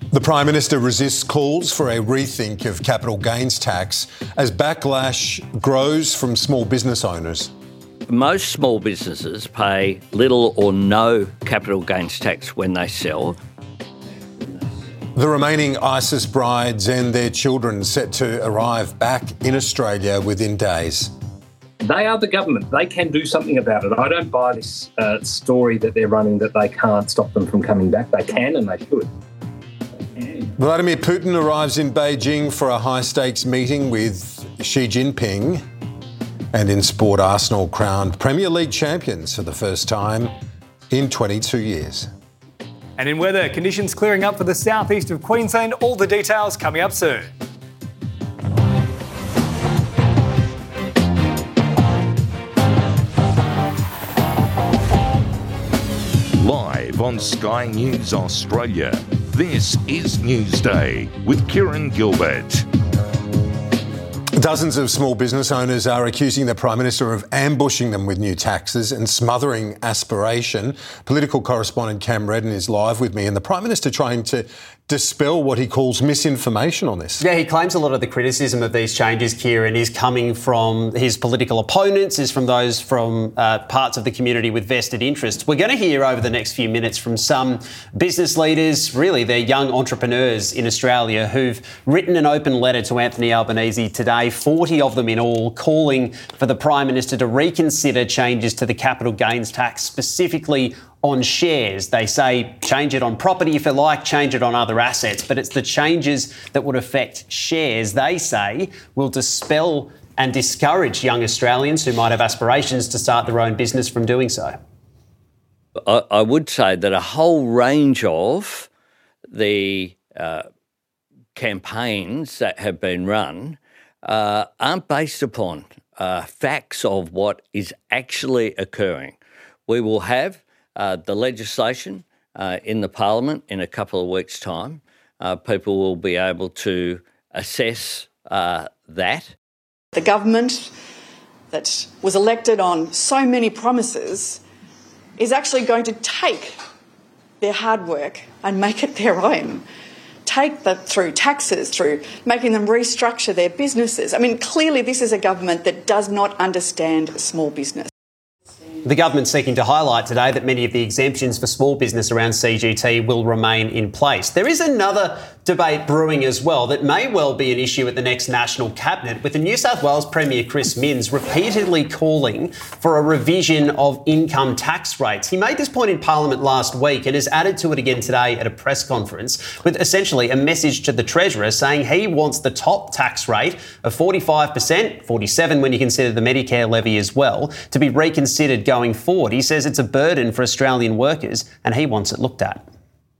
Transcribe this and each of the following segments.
The Prime Minister resists calls for a rethink of capital gains tax as backlash grows from small business owners. Most small businesses pay little or no capital gains tax when they sell. The remaining ISIS brides and their children set to arrive back in Australia within days. They are the government. They can do something about it. I don't buy this story that they're running that they can't stop them from coming back. They can and they should. Vladimir Putin arrives in Beijing for a high-stakes meeting with Xi Jinping. And in sport, Arsenal crowned Premier League champions for the first time in 22 years. And in weather, conditions clearing up for the southeast of Queensland. All the details coming up soon. Live on Sky News Australia, this is Newsday with Kieran Gilbert. Dozens of small business owners are accusing the Prime Minister of ambushing them with new taxes and smothering aspiration. Political correspondent Cam Redden is live with me, and the Prime Minister trying to dispel what he calls misinformation on this. Yeah, he claims a lot of the criticism of these changes, Kieran, is coming from his political opponents, is from those from parts of the community with vested interests. We're going to hear over the next few minutes from some business leaders, really they're young entrepreneurs in Australia, who've written an open letter to Anthony Albanese today, 40 of them in all, calling for the Prime Minister to reconsider changes to the capital gains tax, specifically on shares. They say change it on property if you like, change it on other assets, but it's the changes that would affect shares, they say, will dispel and discourage young Australians who might have aspirations to start their own business from doing so. I would say that a whole range of the campaigns that have been run aren't based upon facts of what is actually occurring. We will have the legislation in the Parliament in a couple of weeks' time. People will be able to assess that. The government that was elected on so many promises is actually going to take their hard work and make it their own. Take that through taxes, through making them restructure their businesses. I mean, clearly this is a government that does not understand small business. The government seeking to highlight today that many of the exemptions for small business around CGT will remain in place. There is another debate brewing as well that may well be an issue at the next National Cabinet, with the New South Wales Premier Chris Minns repeatedly calling for a revision of income tax rates. He made this point in Parliament last week and has added to it again today at a press conference with essentially a message to the Treasurer saying he wants the top tax rate of 45%, 47% when you consider the Medicare levy as well, to be reconsidered going forward. He says it's a burden for Australian workers and he wants it looked at.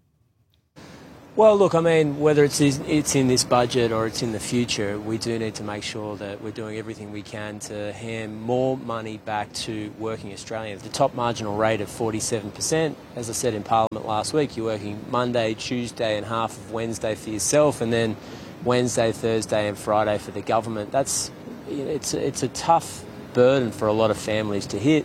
Well, look, I mean, whether it's in this budget or it's in the future, we do need to make sure that we're doing everything we can to hand more money back to working Australians. The top marginal rate of 47%, as I said in Parliament last week, you're working Monday, Tuesday and half of Wednesday for yourself, and then Wednesday, Thursday and Friday for the government. It's a tough burden for a lot of families to hit.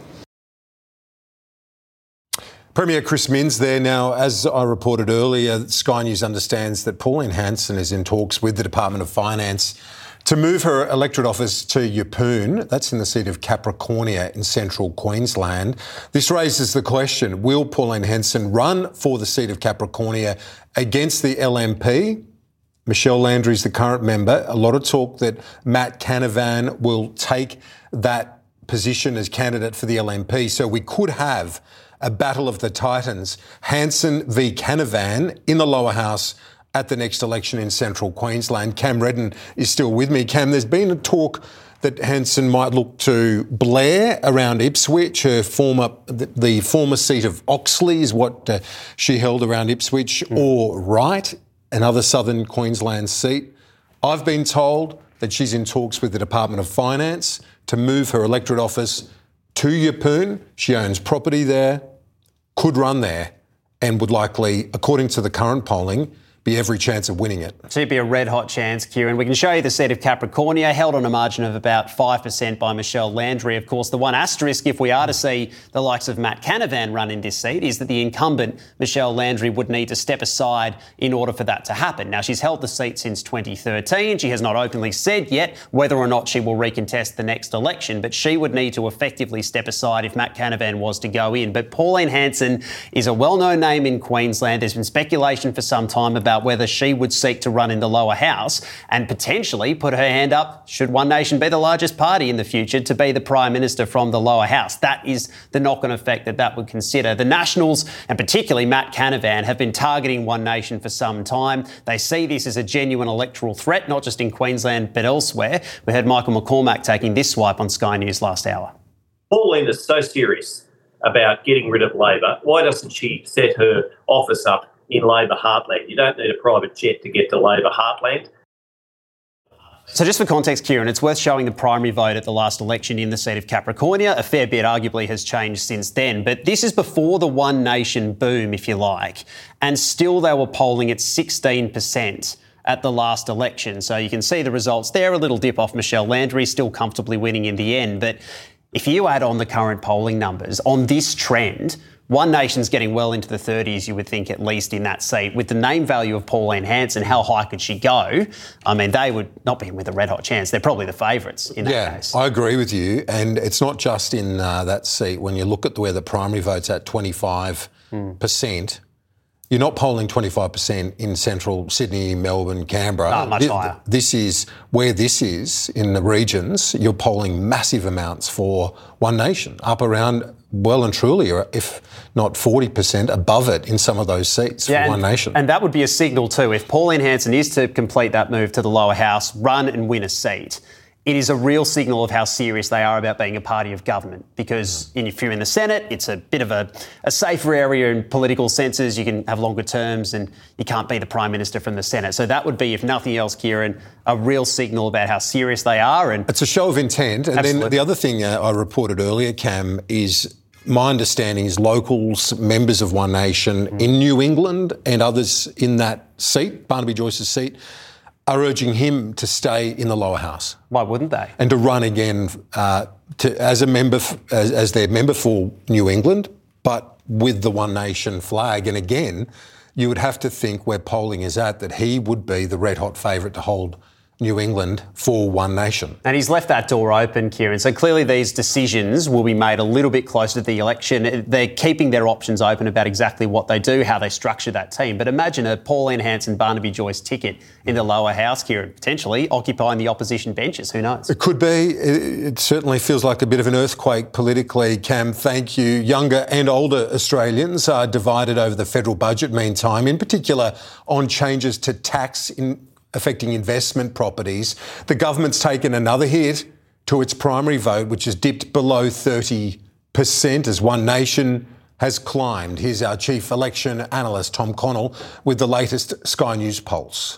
Premier Chris Minns there. Now, as I reported earlier, Sky News understands that Pauline Hanson is in talks with the Department of Finance to move her electorate office to Yeppoon. That's in the seat of Capricornia in central Queensland. This raises the question, will Pauline Hanson run for the seat of Capricornia against the LNP? Michelle Landry is the current member. A lot of talk that Matt Canavan will take that position as candidate for the LNP. So we could have a battle of the Titans, Hanson v Canavan in the lower house at the next election in central Queensland. Cam Redden is still with me. Cam, there's been a talk that Hanson might look to Blair around Ipswich, the former seat of Oxley is what she held around Ipswich, or Wright, another southern Queensland seat. I've been told that she's in talks with the Department of Finance to move her electorate office to Yeppoon. She owns property there, could run there, and would likely, according to the current polling, be every chance of winning it. So it'd be a red-hot chance, Kieran. We can show you the seat of Capricornia, held on a margin of about 5% by Michelle Landry. Of course, the one asterisk, if we are to see the likes of Matt Canavan run in this seat, is that the incumbent, Michelle Landry, would need to step aside in order for that to happen. Now, she's held the seat since 2013. She has not openly said yet whether or not she will recontest the next election, but she would need to effectively step aside if Matt Canavan was to go in. But Pauline Hanson is a well-known name in Queensland. There's been speculation for some time about whether she would seek to run in the lower house and potentially put her hand up, should One Nation be the largest party in the future, to be the Prime Minister from the lower house. That is the knock-on effect that would consider. The Nationals, and particularly Matt Canavan, have been targeting One Nation for some time. They see this as a genuine electoral threat, not just in Queensland but elsewhere. We heard Michael McCormack taking this swipe on Sky News last hour. Pauline is so serious about getting rid of Labor. Why doesn't she set her office up in Labor Heartland? You don't need a private jet to get to Labor Heartland. So just for context, Kieran, it's worth showing the primary vote at the last election in the seat of Capricornia. A fair bit arguably has changed since then, but this is before the One Nation boom, if you like, and still they were polling at 16% at the last election. So you can see the results there, a little dip off Michelle Landry, still comfortably winning in the end. But if you add on the current polling numbers on this trend, One Nation's getting well into the 30s, you would think, at least in that seat. With the name value of Pauline Hanson, how high could she go? I mean, they would not be with a red-hot chance. They're probably the favourites in that case. I agree with you. And it's not just in that seat. When you look at where the primary vote's at 25%, you're not polling 25% in central Sydney, Melbourne, Canberra. No, much higher. This is where this is in the regions. You're polling massive amounts for One Nation, up around well and truly, if not 40% above it in some of those seats for One Nation. And that would be a signal too. If Pauline Hanson is to complete that move to the lower house, run and win a seat, it is a real signal of how serious they are about being a party of government, because if you're in the Senate, it's a bit of a safer area in political senses. You can have longer terms and you can't be the Prime Minister from the Senate. So that would be, if nothing else, Kieran, a real signal about how serious they are. And it's a show of intent. And then the other thing I reported earlier, Cam, is my understanding is locals, members of One Nation in New England and others in that seat, Barnaby Joyce's seat, are urging him to stay in the lower house. Why wouldn't they? And to run again as a member, as their member for New England, but with the One Nation flag. And again, you would have to think where polling is at, that he would be the red-hot favourite to hold New England for One Nation. And he's left that door open, Kieran. So clearly these decisions will be made a little bit closer to the election. They're keeping their options open about exactly what they do, how they structure that team. But imagine a Pauline Hanson, Barnaby Joyce ticket in the lower house, Kieran, potentially occupying the opposition benches. Who knows? It could be. It certainly feels like a bit of an earthquake politically, Cam. Thank you. Younger and older Australians are divided over the federal budget, meantime, in particular on changes to tax affecting investment properties. The government's taken another hit to its primary vote, which has dipped below 30% as One Nation has climbed. Here's our chief election analyst, Tom Connell, with the latest Sky News Pulse.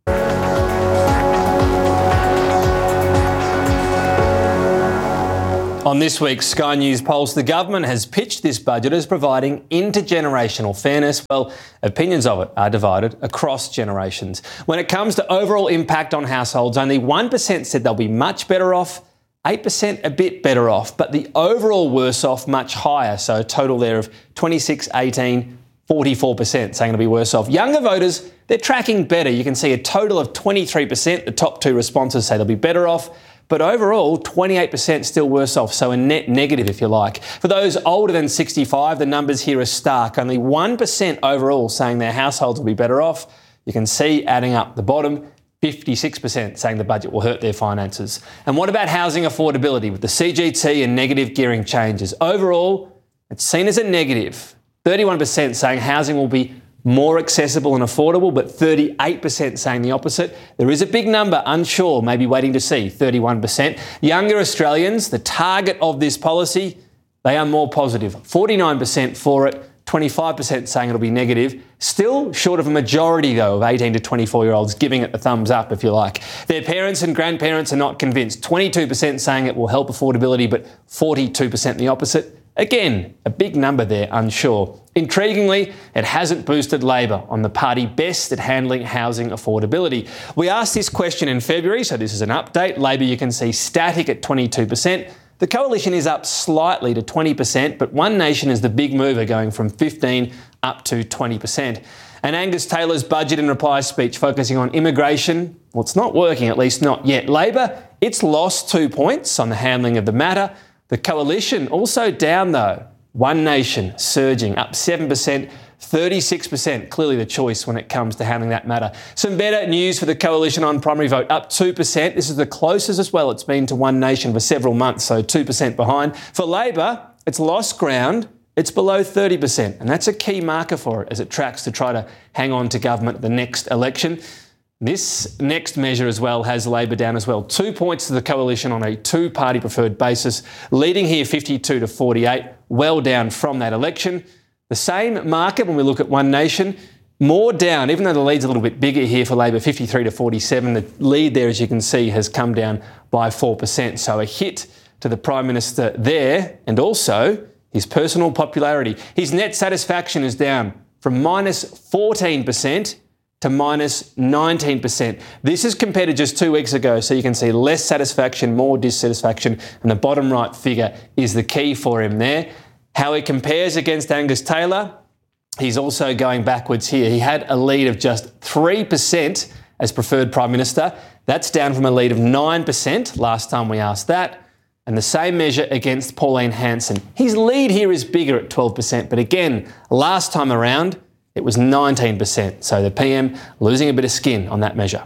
On this week's Sky News Pulse, the government has pitched this budget as providing intergenerational fairness. Well, opinions of it are divided across generations. When it comes to overall impact on households, only 1% said they'll be much better off, 8% a bit better off, but the overall worse off much higher. So a total there of 26, 18, 44% saying it'll be worse off. Younger voters, they're tracking better. You can see a total of 23%. The top two responses say they'll be better off. But overall, 28% still worse off, so a net negative, if you like. For those older than 65, the numbers here are stark. Only 1% overall saying their households will be better off. You can see, adding up the bottom, 56% saying the budget will hurt their finances. And what about housing affordability with the CGT and negative gearing changes? Overall, it's seen as a negative. 31% saying housing will be more accessible and affordable, but 38% saying the opposite. There is a big number unsure, maybe waiting to see, 31%. Younger Australians, the target of this policy, they are more positive. 49% for it, 25% saying it'll be negative. Still short of a majority, though, of 18 to 24-year-olds giving it the thumbs up, if you like. Their parents and grandparents are not convinced. 22% saying it will help affordability, but 42% the opposite. Again, a big number there, unsure. Intriguingly, it hasn't boosted Labor on the party best at handling housing affordability. We asked this question in February, so this is an update. Labor, you can see, static at 22%. The Coalition is up slightly to 20%, but One Nation is the big mover, going from 15 up to 20%. And Angus Taylor's budget and reply speech focusing on immigration, well, it's not working, at least not yet. Labor, it's lost 2 points on the handling of the matter. The Coalition also down though. One Nation surging, up 7%, 36%, clearly the choice when it comes to handling that matter. Some better news for the Coalition on primary vote, up 2%. This is the closest as well it's been to One Nation for several months, so 2% behind. For Labor, it's lost ground. It's below 30%, and that's a key marker for it as it tracks to try to hang on to government at the next election. This next measure as well has Labor down as well. 2 points to the Coalition on a two-party preferred basis, leading here 52 to 48, well down from that election. The same market when we look at One Nation, more down, even though the lead's a little bit bigger here for Labor, 53 to 47. The lead there, as you can see, has come down by 4%. So a hit to the Prime Minister there, and also his personal popularity. His net satisfaction is down from minus 14% to minus 19%. This is compared to just 2 weeks ago, so you can see less satisfaction, more dissatisfaction, and the bottom right figure is the key for him there. How he compares against Angus Taylor, he's also going backwards here. He had a lead of just 3% as preferred Prime Minister. That's down from a lead of 9% last time we asked that. And the same measure against Pauline Hanson. His lead here is bigger at 12%, but again, last time around, it was 19%. So the PM losing a bit of skin on that measure.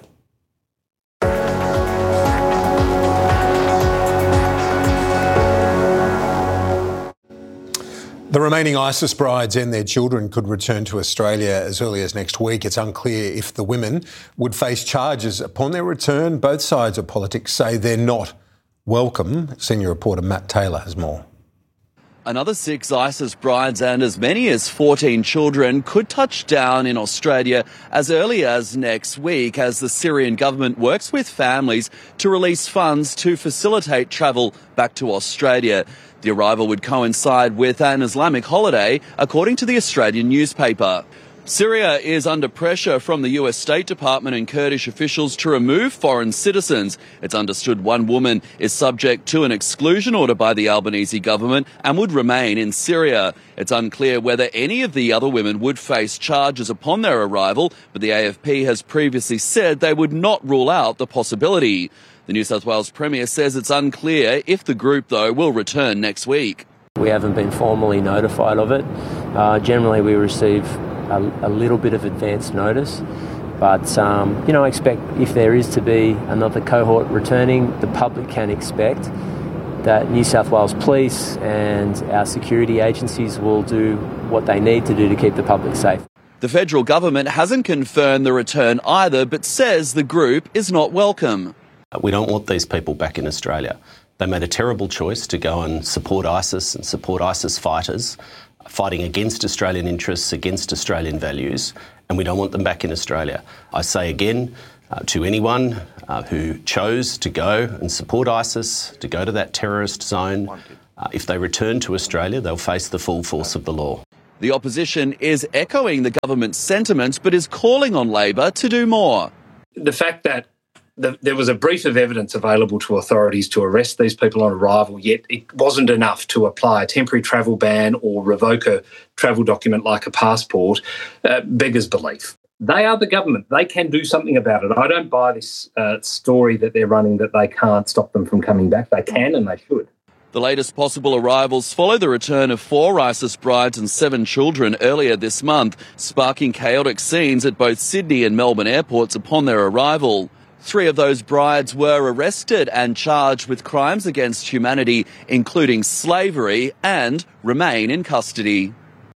The remaining ISIS brides and their children could return to Australia as early as next week. It's unclear if the women would face charges upon their return. Both sides of politics say they're not welcome. Senior reporter Matt Taylor has more. Another 6 ISIS brides and as many as 14 children could touch down in Australia as early as next week as the Syrian government works with families to release funds to facilitate travel back to Australia. The arrival would coincide with an Islamic holiday, according to the Australian newspaper. Syria is under pressure from the US State Department and Kurdish officials to remove foreign citizens. It's understood one woman is subject to an exclusion order by the Albanese government and would remain in Syria. It's unclear whether any of the other women would face charges upon their arrival, but the AFP has previously said they would not rule out the possibility. The New South Wales Premier says it's unclear if the group, though, will return next week. We haven't been formally notified of it. Generally, we receive a little bit of advance notice, but I expect if there is to be another cohort returning, the public can expect that New South Wales Police and our security agencies will do what they need to do to keep the public safe. The federal government hasn't confirmed the return either, but says the group is not welcome. We don't want these people back in Australia. They made a terrible choice to go and support ISIS and support ISIS fighters, fighting against Australian interests, against Australian values, and we don't want them back in Australia. I say again to anyone who chose to go and support ISIS, to go to that terrorist zone, if they return to Australia, they'll face the full force of the law. The opposition is echoing the government's sentiments, but is calling on Labor to do more. The fact that there was a brief of evidence available to authorities to arrest these people on arrival, yet it wasn't enough to apply a temporary travel ban or revoke a travel document like a passport, beggars belief. They are the government. They can do something about it. I don't buy this story that they're running that they can't stop them from coming back. They can and they should. The latest possible arrivals follow the return of 4 ISIS brides and 7 children earlier this month, sparking chaotic scenes at both Sydney and Melbourne airports upon their arrival. 3 of those brides were arrested and charged with crimes against humanity, including slavery, and remain in custody.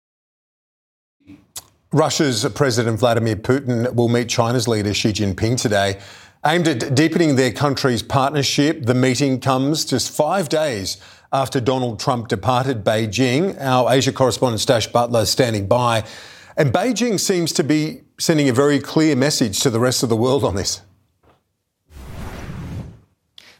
Russia's President Vladimir Putin will meet China's leader Xi Jinping today, aimed at deepening their country's partnership. The meeting comes just 5 days after Donald Trump departed Beijing. Our Asia correspondent Stash Butler standing by. And Beijing seems to be sending a very clear message to the rest of the world on this.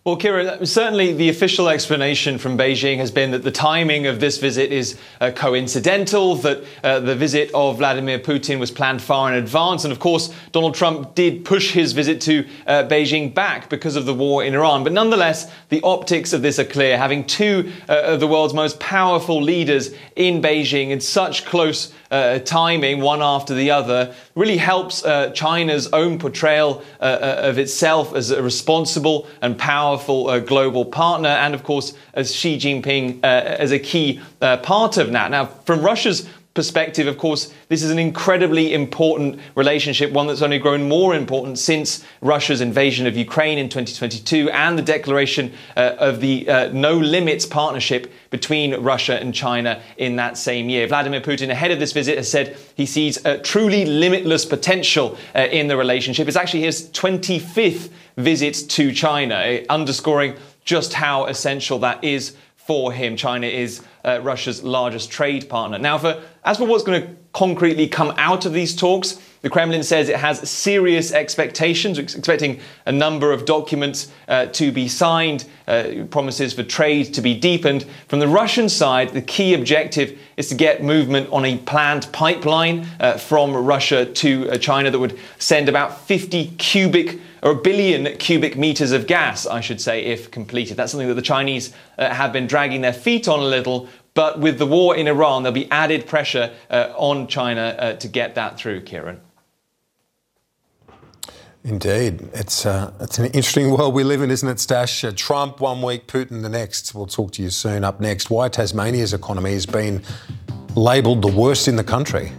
Well, Kira, certainly the official explanation from Beijing has been that the timing of this visit is coincidental, that the visit of Vladimir Putin was planned far in advance. And of course, Donald Trump did push his visit to Beijing back because of the war in Iran. But nonetheless, the optics of this are clear. Having two of the world's most powerful leaders in Beijing in such close timing, one after the other, really helps China's own portrayal of itself as a responsible and powerful global partner, and of course as Xi Jinping as a key part of that. Now, from Russia's perspective, of course, this is an incredibly important relationship, one that's only grown more important since Russia's invasion of Ukraine in 2022 and the declaration of the No Limits partnership between Russia and China in that same year. Vladimir Putin, ahead of this visit, has said he sees truly limitless potential in the relationship. It's actually his 25th visit to China, underscoring just how essential that is for him. China is Russia's largest trade partner. Now, as for what's going to concretely come out of these talks, the Kremlin says it has serious expectations, expecting a number of documents to be signed, promises for trade to be deepened. From the Russian side, the key objective is to get movement on a planned pipeline from Russia to China that would send about 1 billion cubic meters of gas, I should say, if completed. That's something that the Chinese have been dragging their feet on a little. But with the war in Iran, there'll be added pressure on China to get that through, Kieran. Indeed. It's an interesting world we live in, isn't it, Stash? Trump 1 week, Putin the next. We'll talk to you soon. Up next, why Tasmania's economy has been labelled the worst in the country.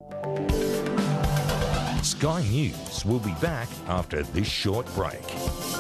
Sky News will be back after this short break.